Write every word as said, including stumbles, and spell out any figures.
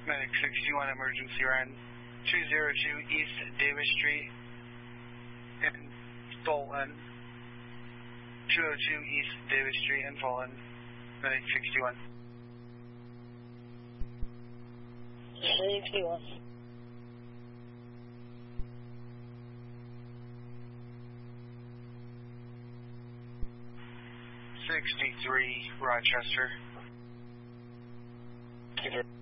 Medic sixty-one, emergency run two oh two East Davis Street in Fulton. two oh two East Davis Street in Fulton. Medic sixty-one. sixty-one. sixty-three, Rochester. sixty-three.